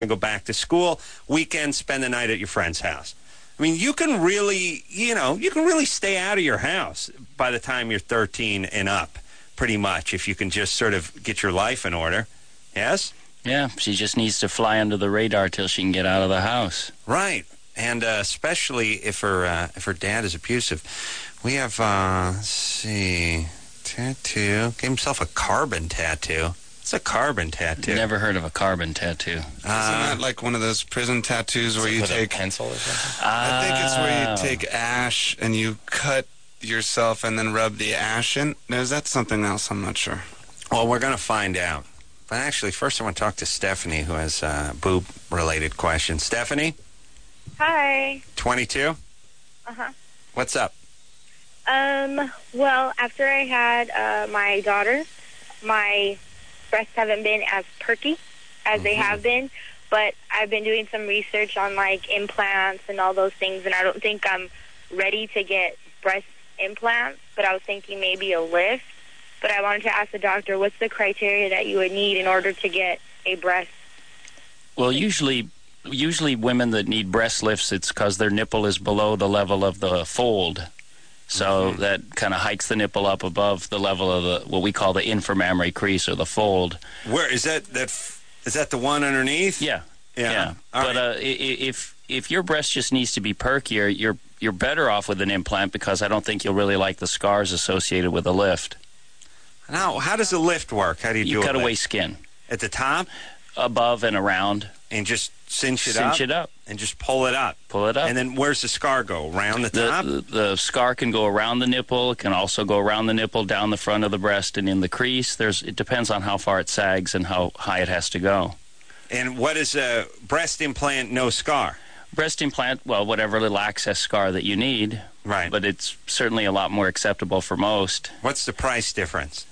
go back to school. Weekend, spend the night at your friend's house. I mean, you can really, stay out of your house by the time you're 13 and up, pretty much, if you can just sort of get your life in order. Yes? Yeah, she just needs to fly under the radar till she can get out of the house. Right. And especially if her dad is abusive. We have, let's see, tattoo. Gave himself a carbon tattoo. It's a carbon tattoo. Never heard of a carbon tattoo. Isn't that like one of those prison tattoos where you take a pencil or something? I think it's where you take ash and you cut yourself and then rub the ash in. No, is that something else? I'm not sure. Well, we're going to find out. But actually, first I want to talk to Stephanie, who has boob-related questions. Stephanie? Hi. 22? Uh-huh. What's up? Well, after I had my daughter, my breasts haven't been as perky as they have been, but I've been doing some research on, like, implants and all those things, and I don't think I'm ready to get breast implants, but I was thinking maybe a lift. But I wanted to ask the doctor, what's the criteria that you would need in order to get a breast? Well, usually women that need breast lifts, it's because their nipple is below the level of the fold. So that kind of hikes the nipple up above the level of what we call the inframammary crease or the fold. Where is that? Is that the one underneath? Yeah. All but right. if your breast just needs to be perkier, you're better off with an implant, because I don't think you'll really like the scars associated with a lift. Now, how does a lift work? How do you do it? You cut away skin. At the top? Above and around. And just cinch it up? Cinch it up. And just pull it up? Pull it up. And then where's the scar go? Around the top? The scar can go around the nipple. It can also go around the nipple, down the front of the breast, and in the crease. It depends on how far it sags and how high it has to go. And what is a breast implant, no scar? Breast implant, well, whatever little access scar that you need. Right. But it's certainly a lot more acceptable for most. What's the price difference?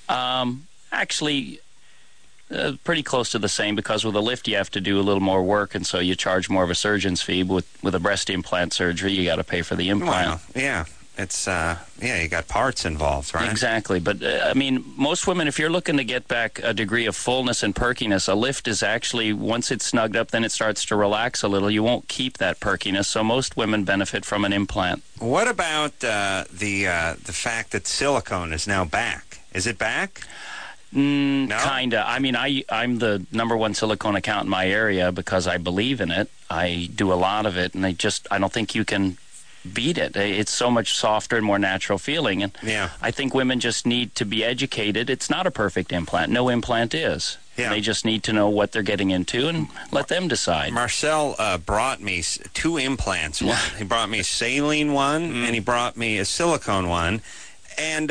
Actually, pretty close to the same, because with a lift you have to do a little more work, and so you charge more of a surgeon's fee. With a breast implant surgery, you got to pay for the implant. Well, yeah. It's, you got parts involved, right? Exactly. But, most women, if you're looking to get back a degree of fullness and perkiness, a lift is actually, once it's snugged up, then it starts to relax a little. You won't keep that perkiness, so most women benefit from an implant. What about the fact that silicone is now back? Is it back? No? Kinda. I mean, I'm the #1 silicone account in my area because I believe in it. I do a lot of it, and I don't think you can beat it. It's so much softer and more natural feeling, and I think women just need to be educated. It's not a perfect implant. No implant is. Yeah. They just need to know what they're getting into and let them decide. Marcel brought me 2 implants. He brought me a saline one, and he brought me a silicone one, and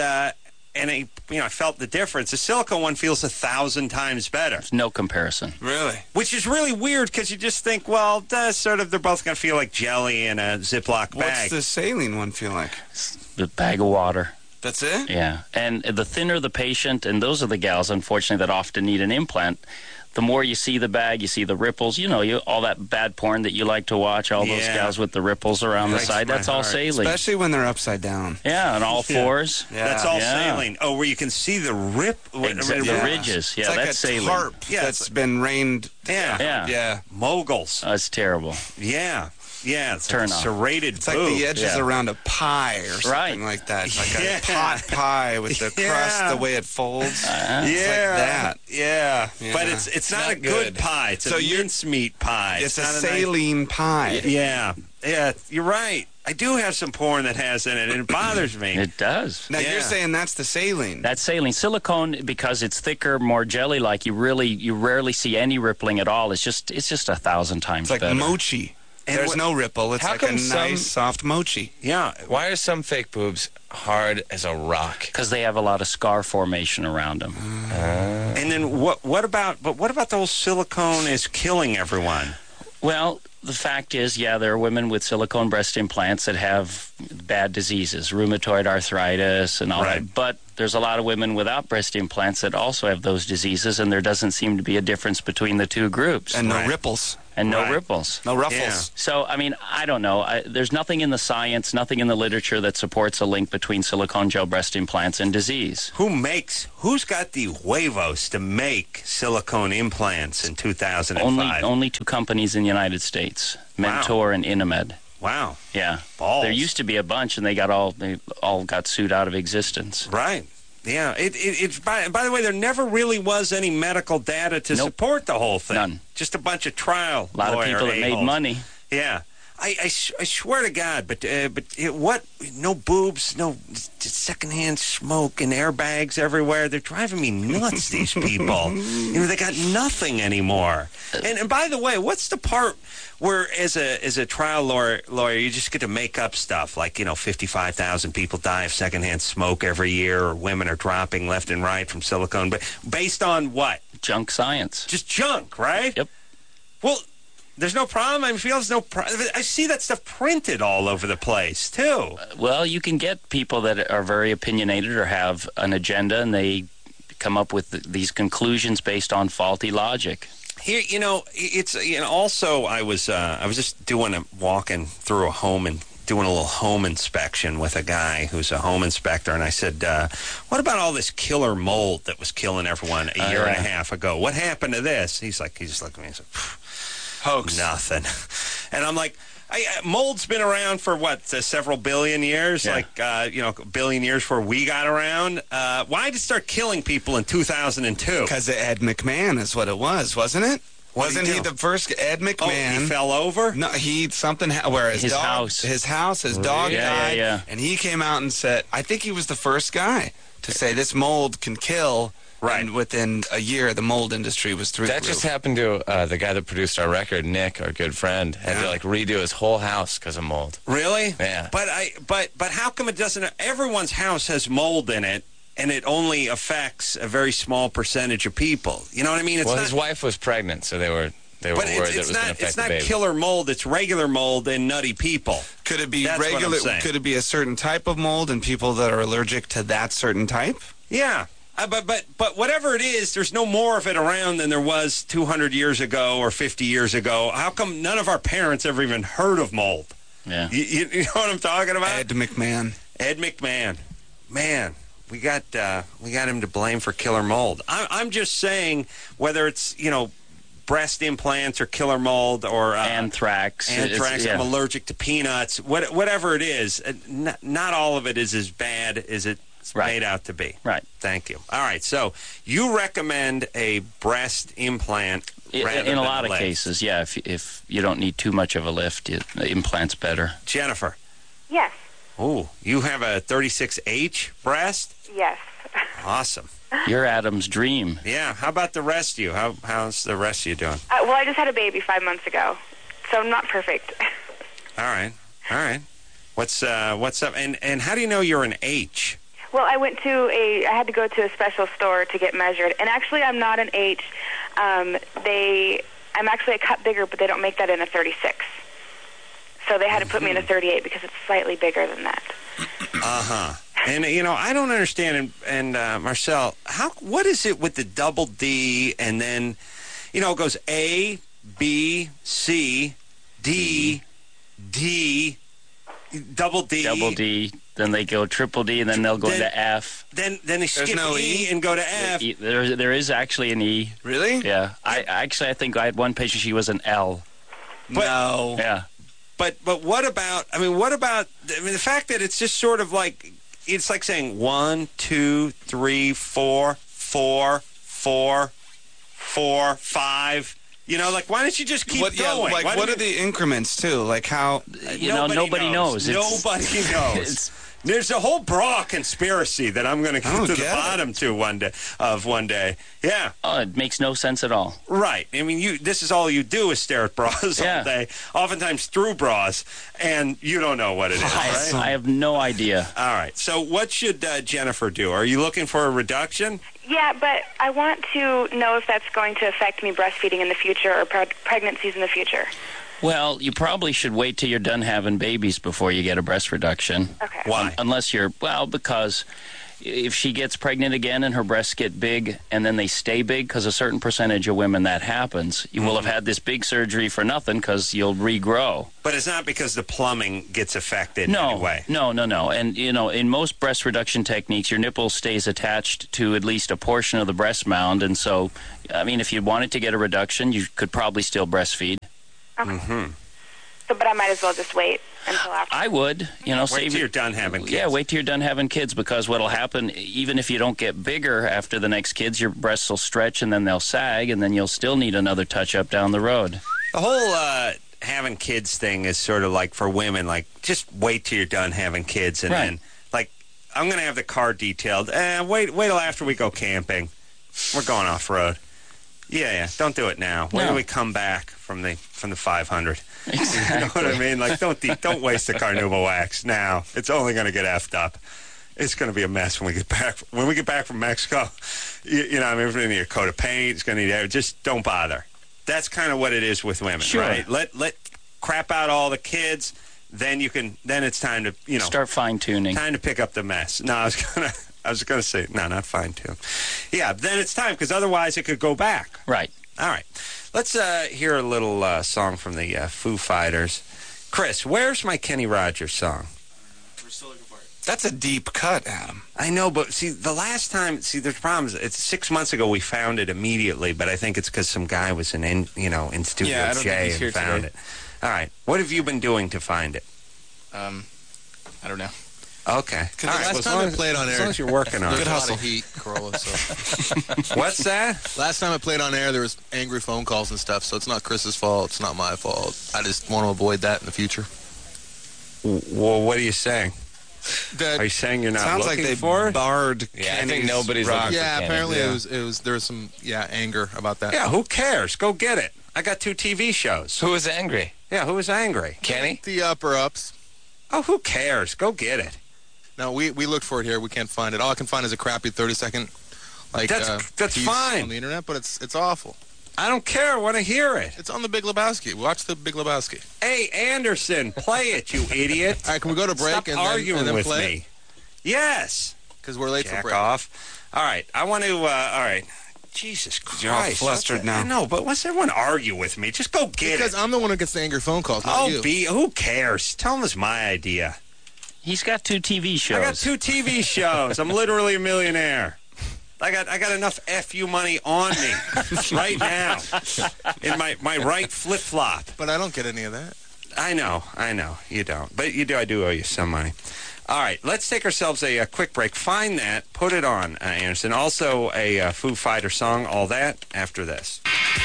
I felt the difference. The silicone one feels 1,000 times better. There's no comparison. Really? Which is really weird, because you just think, well, they're both going to feel like jelly in a Ziploc bag. What's the saline one feel like? The bag of water. That's it? Yeah. And the thinner the patient, and those are the gals, unfortunately, that often need an implant, the more you see the bag, you see the ripples, all that bad porn that you like to watch, all those gals with the ripples around the side, that's all saline. Especially when they're upside down. Yeah, on all fours. Yeah. That's all saline. Oh, where you can see the the ridges. Yeah, it's like that's a saline. tarp that's been rained. Yeah. Moguls. That's terrible. Yeah. Yeah, it's like serrated It's like the edges around a pie or something like that. Like a pot pie with the crust, the way it folds. It's like that. Yeah. But it's not a good pie. It's a mincemeat pie. It's a saline pie. Yeah. Yeah, you're right. I do have some porn that has in it, and it bothers me. It does. Now, you're saying that's the saline. That's saline. Silicone, because it's thicker, more jelly-like, you rarely see any rippling at all. It's just 1,000 times better. It's like mochi. There's no ripple. It's like a nice, soft mochi. Yeah. Why are some fake boobs hard as a rock? Because they have a lot of scar formation around them. And then what about the whole silicone is killing everyone? Well, the fact is, there are women with silicone breast implants that have bad diseases, rheumatoid arthritis and all that. But there's a lot of women without breast implants that also have those diseases, and there doesn't seem to be a difference between the two groups. And no ripples. And no ripples. No ruffles. Yeah. So, I mean, I don't know. There's nothing in the science, nothing in the literature that supports a link between silicone gel breast implants and disease. Who's got the huevos to make silicone implants in 2005? Only 2 companies in the United States, Mentor and Inamed. Wow. Yeah. Balls. There used to be a bunch, and they all got sued out of existence. Right. Yeah. It's by the way, there never really was any medical data to support the whole thing. None. Just a bunch of trial. A lot of people that made money. Yeah. I swear to God, but what? No boobs, no secondhand smoke and airbags everywhere. They're driving me nuts. These people, they got nothing anymore. And by the way, what's the part where, as a trial lawyer, you just get to make up stuff like 55,000 people die of secondhand smoke every year, or women are dropping left and right from silicone, but based on what? Junk science. Just junk, right? Yep. Well. There's no problem. I feel there's no problem. I see that stuff printed all over the place, too. Well, you can get people that are very opinionated or have an agenda, and they come up with these conclusions based on faulty logic. Here, it's also I was just walking through a home and doing a little home inspection with a guy who's a home inspector, and I said, what about all this killer mold that was killing everyone a year and a half ago? What happened to this? He just looked at me and said, hoax. Nothing. And I'm like, mold's been around for several billion years, a billion years before we got around. Why did it start killing people in 2002? Because Ed McMahon is what it was, wasn't it? Wasn't he the first Ed McMahon? Oh, he fell over? No, where his dog died, and he came out and said, I think he was the first guy to say this mold can kill. Right. And within a year, the mold industry was through the roof. That just happened to the guy that produced our record, Nick, our good friend. Had to redo his whole house because of mold. Really? Yeah. But how come it doesn't? Everyone's house has mold in it, and it only affects a very small percentage of people. You know what I mean? His wife was pregnant, so they were worried that it was going to affect the baby. It's not killer mold. It's regular mold in nutty people. Could it be regular? Could it be a certain type of mold and people that are allergic to that certain type? Yeah. But whatever it is, there's no more of it around than there was 200 years ago or 50 years ago. How come none of our parents ever even heard of mold? Yeah. You know what I'm talking about? Ed McMahon. Man, we got him to blame for killer mold. I'm just saying, whether it's breast implants or killer mold or anthrax. I'm allergic to peanuts. Whatever it is, not all of it is as bad as it's made out to be. Right. Thank you. All right. So you recommend a breast implant in a lot of cases, yeah. If you don't need too much of a lift, the implant's better. Jennifer. Yes. Oh, you have a 36H breast? Yes. Awesome. You're Adam's dream. Yeah. How about the rest of you? How's the rest of you doing? Well, I just had a baby 5 months ago, so I'm not perfect. All right. What's up? And how do you know you're an H? Well, I had to go to a special store to get measured, and actually I'm not an H. I'm actually a cut bigger, but they don't make that in a 36. So they had to put me in a 38 because it's slightly bigger than that. Uh-huh. And, I don't understand, and Marcel, what is it with the double D, and then, it goes A, B, C, D, double D, then they go triple D, and then they'll go to F. Then they skip E and go to F. There is actually an E. Really? Yeah. I think I had one patient, she was an L. No. Yeah. But what about the fact that it's just sort of like, it's like saying 1, 2, 3, 4, 4, 4, 4, 5. Why don't you just keep going? What are the increments, too? Like how... nobody knows. Nobody knows. There's a whole bra conspiracy that I'm going to get to the bottom to one day. Yeah. Oh, it makes no sense at all. Right. I mean, this is all you do is stare at bras all day, oftentimes through bras, and you don't know what it is, right? I have no idea. All right. So what should Jennifer do? Are you looking for a reduction? Yeah, but I want to know if that's going to affect me breastfeeding in the future or pregnancies in the future. Well, you probably should wait till you're done having babies before you get a breast reduction. Okay. Why? Unless because if she gets pregnant again and her breasts get big and then they stay big, because a certain percentage of women that happens, you will have had this big surgery for nothing because you'll regrow. But it's not because the plumbing gets affected in any way. No. And, in most breast reduction techniques, your nipple stays attached to at least a portion of the breast mound. And so, if you wanted to get a reduction, you could probably still breastfeed. Okay. Mm-hmm. So, but I might as well just wait until after. I would, wait till you're done having kids. Yeah, wait till you're done having kids, because what'll happen, even if you don't get bigger after the next kids, your breasts will stretch and then they'll sag, and then you'll still need another touch-up down the road. The whole having kids thing is sort of like for women, like just wait till you're done having kids, and then like I'm going to have the car detailed. Wait till after we go camping. We're going off road. Yeah. Don't do it now. Wait till we come back from the 500. Exactly. You know what I mean? Like don't waste the carnauba wax now. It's only going to get effed up. It's going to be a mess when we get back. When we get back from Mexico, we're going to need a coat of paint. It's going to need air. Just don't bother. That's kind of what it is with women, right? Let crap out all the kids. Then it's time to start fine tuning. Time to pick up the mess. No, I was gonna say no, not fine tune. Yeah, then it's time, because otherwise it could go back. Right. All right. Let's hear a little song from the Foo Fighters. Chris, where's my Kenny Rogers song? We're still looking for it. That's a deep cut, Adam. I know, but see, the last time, there's problems. It's 6 months ago we found it immediately, but I think it's because some guy was in Studio J and found it. All right. What have you been doing to find it? I don't know. Okay. All right. Last time I played on air, as long as you're working on it. Good hustle. Heat, Corolla. So. What's that? Last time I played on air, there was angry phone calls and stuff. So it's not Chris's fault. It's not my fault. I just want to avoid that in the future. Well, what are you saying? Are you saying you're not sounds looking like they for it? barred. Yeah, I think nobody's looking for Yeah, Kenny. apparently it was. There was some anger about that. Yeah, who cares? Go get it. I got 2 TV shows. Who was angry? Yeah, who was angry? Kenny? The upper-ups. Oh, who cares? Go get it. No, we looked for it here. We can't find it. All I can find is a crappy 30-second that's piece fine on the internet, but it's awful. I don't care. I want to hear it. It's on the Big Lebowski. Watch the Big Lebowski. Hey, Anderson, play it, you idiot. All right, can we go to break Stop and arguing then with play me? Yes. Because we're late for Jack break. off. All right, I want to. All right. Jesus Christ. You're all flustered now. I know, but what's everyone argue with me? Just go get Because it. I'm the one who gets the angry phone calls, not you. Who cares? Tell him it's my idea. He's got 2 TV shows. I got 2 TV shows. I'm literally a millionaire. I got enough FU money on me right now in my right flip-flop. But I don't get any of that. I know. You don't. But you do. I do owe you some money. All right, let's take ourselves a quick break. Find that. Put it on, Anderson. Also, a Foo Fighter song. All that after this.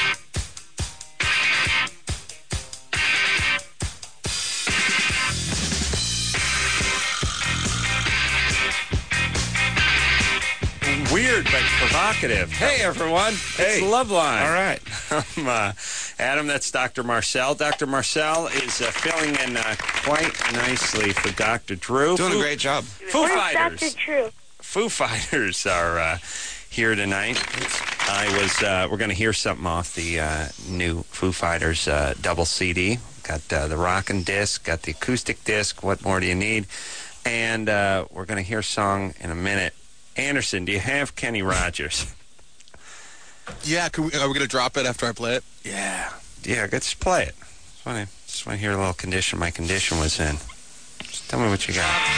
Weird but provocative. Hey, everyone. It's Loveline. All right. I'm Adam. That's Dr. Marcel. Dr. Marcel is filling in quite nicely for Dr. Drew. Doing a great job. Foo Fighters. Dr. Drew? Foo Fighters are here tonight. We're going to hear something off the new Foo Fighters double CD. Got the rockin' disc, got the acoustic disc. What more do you need? And we're going to hear a song in a minute. Anderson, do you have Kenny Rogers? Yeah, are we going to drop it after I play it? Yeah, let's play it. Just want to hear a little condition my condition was in. Just tell me what you got.